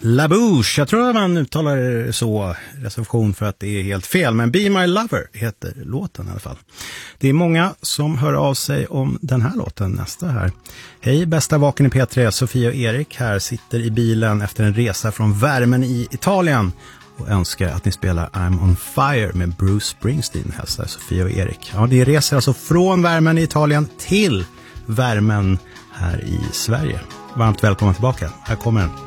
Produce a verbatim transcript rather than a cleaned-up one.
La Bouche, jag tror att man uttalar det så, reservation för att det är helt fel, men Be My Lover heter låten i alla fall. Det är många som hör av sig om den här låten, nästa här. Hej bästa vaken i P tre, Sofia och Erik här, sitter i bilen efter en resa från värmen i Italien och önskar att ni spelar I'm on Fire med Bruce Springsteen, hälsar Sofia och Erik. Ja, det reser alltså från värmen i Italien till värmen här i Sverige. Varmt välkomna tillbaka, här kommer den.